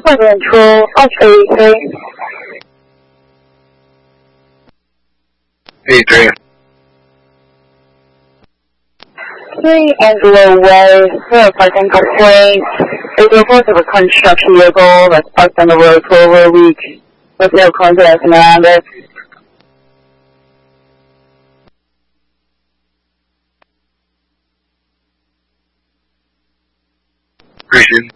会演出 H83. 83. 3 Angelo Way, for a parking complaint. There's reports of a construction vehicle that's parked on the road for over a week with no contact around it. Appreciate it.